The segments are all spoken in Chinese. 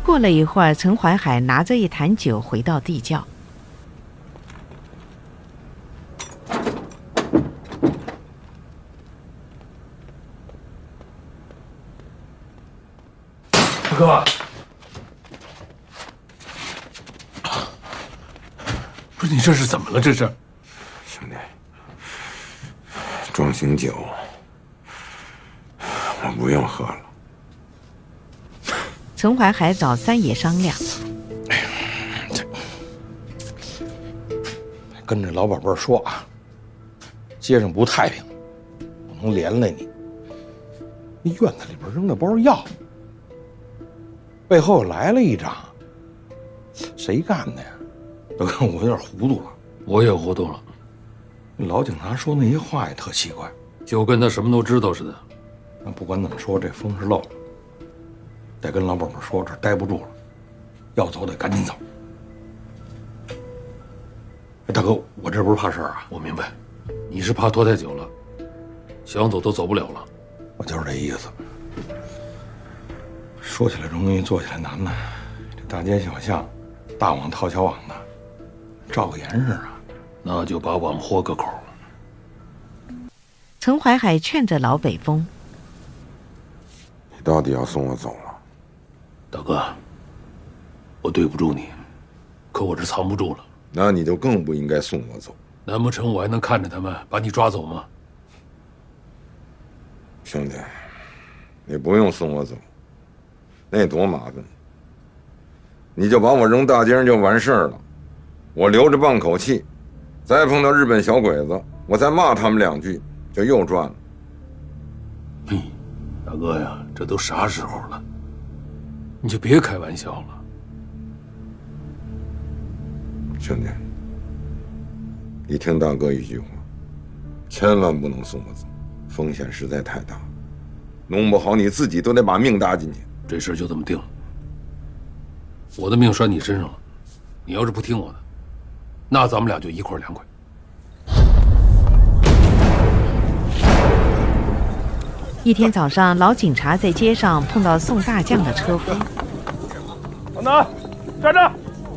过了一会儿，陈怀海拿着一坛酒回到地窖。 大哥，不是你这是怎么了？这是， 兄弟，装醒酒，我不用喝了。 陈怀海找三爷商量。 跟这老宝贝说啊，街上不太平，不能连累你。那院子里边扔了包药，背后来了一张，谁干的呀？大哥，我有点糊涂了。 我也糊涂了。 老警察说那些话也特奇怪， 就跟他什么都知道似的。 那不管怎么说，这风是漏了，得跟老宝贝说，这待不住了，要走得赶紧走。大哥，我这不是怕事儿啊。 我明白，你是怕拖太久了，想走都走不了了。 我就是这意思。说起来容易，做起来难呐。这大街小巷，大网套小网的，照个严实啊。 那就把网豁个口。 陈怀海劝着老北风：“ 你到底要送我走了？ 大哥，我对不住你，可我这藏不住了。 那你就更不应该送我走。 难不成我还能看着他们把你抓走吗？ 兄弟，你不用送我走，那多麻烦。你就把我扔大街上就完事儿了，我留着半口气，再碰到日本小鬼子，我再骂他们2句，就又赚了。 嘿，大哥呀，这都啥时候了，你就别开玩笑了。 兄弟，你听大哥一句话，千万不能送我走，风险实在太大，弄不好你自己都得把命搭进去。 这事就这么定了，我的命拴你身上了，你要是不听我的，那咱们俩就一块凉快。 一天早上，老警察在街上碰到送大酱的车夫。 等等，站着！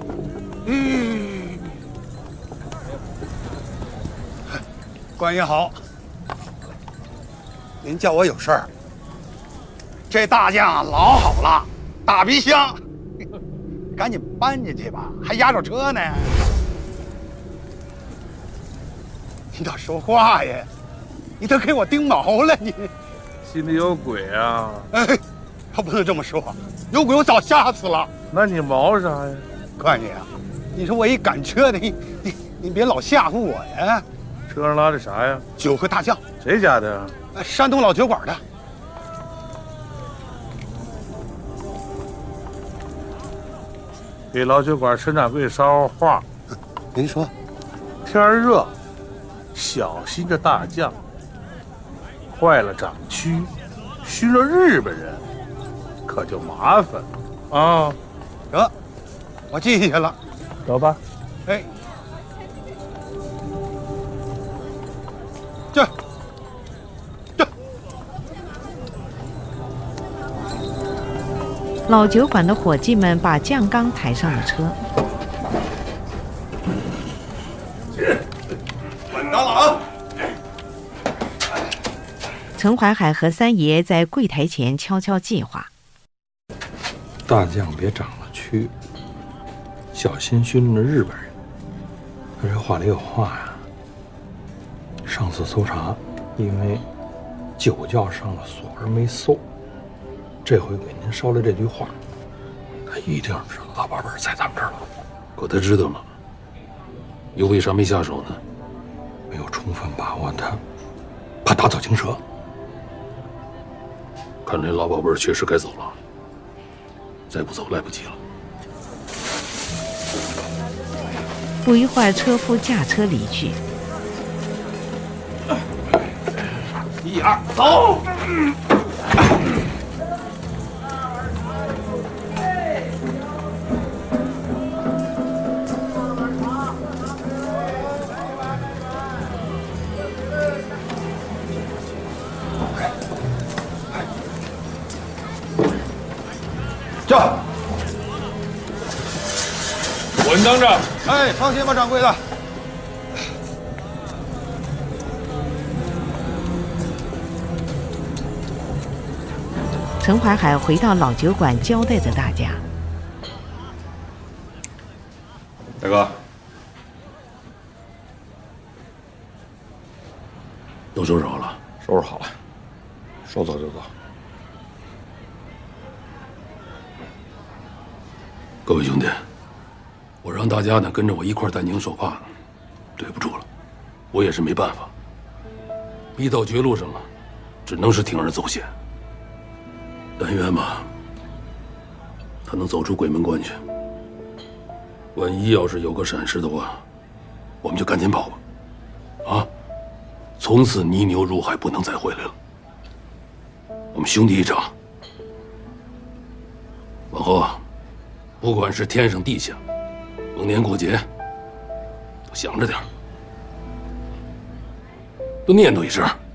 官爷好，您叫我有事儿。这大酱老好了，大皮箱，赶紧搬进去吧，还压着车呢。你倒说话呀，你都给我盯毛了你。 心里有鬼啊！ 哎，可不能这么说，有鬼我早吓死了。 那你毛啥呀？ 官爷啊，你说我一赶车的，你别老吓唬我呀。 车上拉的啥呀？ 酒和大酱。 谁家的？ 山东老酒馆的。 给老酒馆陈掌柜捎话。 您说， 天热，小心这大酱。坏了掌区，熏了日本人，可就麻烦啊！ 得，我记下了。 走吧。 哎，这。 老酒馆的伙计们把酱缸抬上了车。 稳当了啊！ 陈怀海和三爷在柜台前悄悄计划： 大酱别长了蛆，小心熏了日本人。他这话里有话呀。上次搜查，因为酒窖上了锁而没搜，这回给您捎来这句话，他一定是老宝贝在咱们这儿了。 可他知道了，又为啥没下手呢？ 没有充分把握，他怕打草惊蛇。 看来老宝贝确实该走了，再不走来不及了。 不一会儿，车夫驾车离去。 1、2，走！ 这， 稳当着。 哎，放心吧，掌柜的。 陈怀海回到老酒馆，交代着大家。 大哥，都收拾好了？ 收拾好了，说走就走。 各位兄弟，我让大家呢跟着我一块担惊受怕，对不住了，我也是没办法。逼到绝路上了，只能是铤而走险。但愿吧，他能走出鬼门关去。万一要是有个闪失的话，我们就赶紧跑吧。啊，从此泥牛入海，不能再回来了。我们兄弟一场，往后啊，不管是天上地下，逢年过节，都想着点儿，都念叨一声。